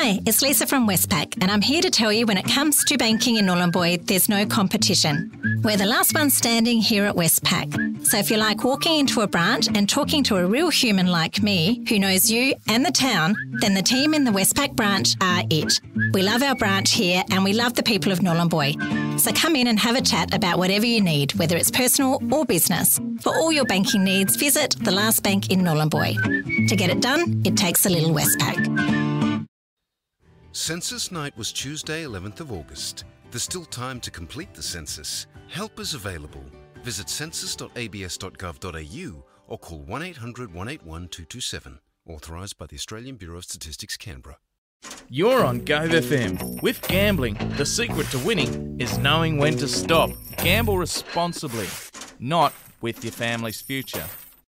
Hi, it's Lisa from Westpac, and I'm here to tell you when it comes to banking in Nhulunbuy, there's no competition. We're the last one standing here at Westpac. So if you like walking into a branch and talking to a real human like me, who knows you and the town, then the team in the Westpac branch are it. We love our branch here and we love the people of Nhulunbuy. So come in and have a chat about whatever you need, whether it's personal or business. For all your banking needs, visit the last bank in Nhulunbuy. To get it done, it takes a little Westpac. Census night was Tuesday, 11th of August. There's still time to complete the census. Help is available. Visit census.abs.gov.au or call 1800 181 227. Authorised by the Australian Bureau of Statistics, Canberra. You're on Gove FM. With gambling, the secret to winning is knowing when to stop. Gamble responsibly, not with your family's future.